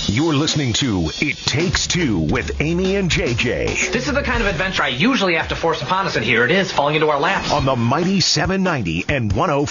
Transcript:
You're listening to It Takes Two with Amy and JJ. This is the kind of adventure I usually have to force upon us, and here it is, falling into our laps. On the Mighty 790 and 105.